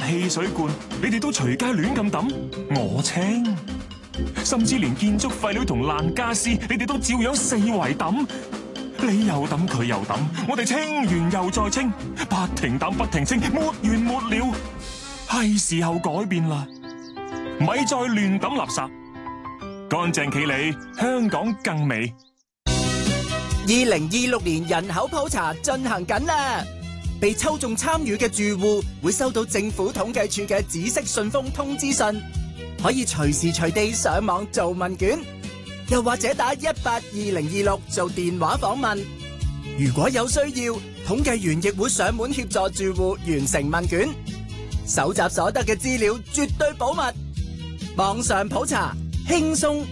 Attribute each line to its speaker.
Speaker 1: 汽水罐，你哋都隨街亂咁抌，我清。甚至連建築廢料同爛家私，你哋都照樣四圍抌。你又抌，佢又抌，我哋清完又再清，不停抌不停清，沒完沒了。係時候改變啦，咪再亂抌垃圾，乾淨企理，香港更美。
Speaker 2: 2026年人口普查進行緊啦，被抽中參與嘅住戶會收到政府統計處嘅紫色信封通知信，可以隨時隨地上網做問卷，又或者打182026做電話訪問。如果有需要，統計員亦會上門協助住戶完成問卷。搜集所得嘅資料絕對保密，網上普查輕鬆